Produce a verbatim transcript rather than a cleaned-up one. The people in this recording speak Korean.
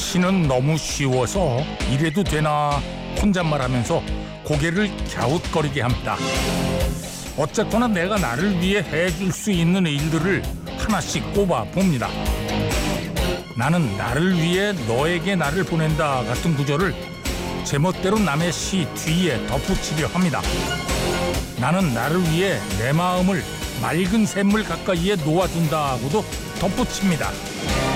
시는 너무 쉬워서 이래도 되나 혼잣말하면서 고개를 갸웃거리게 합니다. 어쨌거나 내가 나를 위해 해줄 수 있는 일들을 하나씩 꼽아 봅니다. 나는 나를 위해 너에게 나를 보낸다 같은 구절을 제멋대로 남의 시 뒤에 덧붙이려 합니다. 나는 나를 위해 내 마음을 맑은 샘물 가까이에 놓아둔다고도 덧붙입니다.